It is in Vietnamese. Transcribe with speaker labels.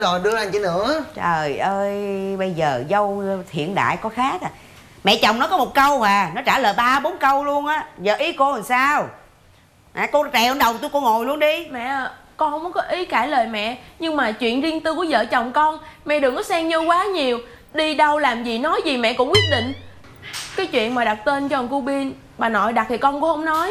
Speaker 1: rồi đưa anh chị nữa.
Speaker 2: Trời ơi, bây giờ dâu hiện đại có khác à. Mẹ chồng nó có một câu à, nó trả lời 3-4 câu luôn á. Giờ ý cô làm sao? Cô trèo đầu tôi, cô ngồi luôn đi.
Speaker 3: Mẹ, con không có ý cãi lời mẹ, nhưng mà chuyện riêng tư của vợ chồng con mẹ đừng có xen vô quá nhiều. Đi đâu làm gì nói gì mẹ cũng quyết định. Cái chuyện mà đặt tên cho thằng cu Bin, bà nội đặt thì con cũng không nói.